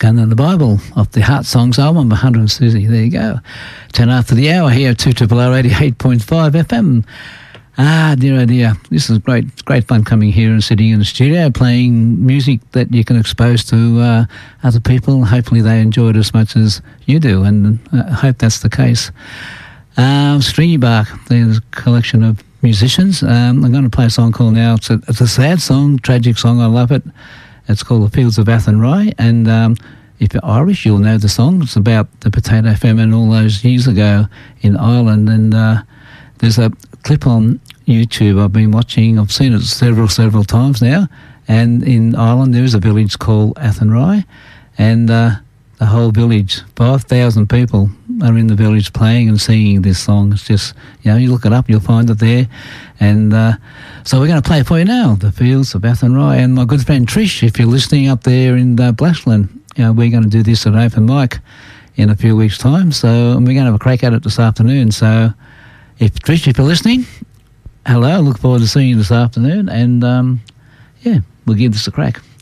Gun in the Bible off the Heart Songs album by Hunter and Susie. There you go. 10 after the hour here at 2RRR 88.5 FM. Dear, oh dear. This is great. It's great fun coming here and sitting in the studio playing music that you can expose to other people. Hopefully they enjoy it as much as you do, and I hope that's the case. Stringy Bark, there's a collection of musicians. I'm going to play a song called now. It's a sad song, tragic song. I love it. It's called The Fields of Athenry, and if you're Irish, you'll know the song. It's about the potato famine all those years ago in Ireland, and there's a clip on YouTube I've been watching. I've seen it several times now, and in Ireland there is a village called Athenry, and the whole village, 5,000 people are in the village playing and singing this song. It's just, you look it up, you'll find it there. And so we're going to play it for you now, The Fields of Athenry. And my good friend Trish, if you're listening up there in Blashland, we're going to do this at open mic in a few weeks' time. So we're going to have a crack at it this afternoon. So Trish, if you're listening, hello, look forward to seeing you this afternoon. And we'll give this a crack.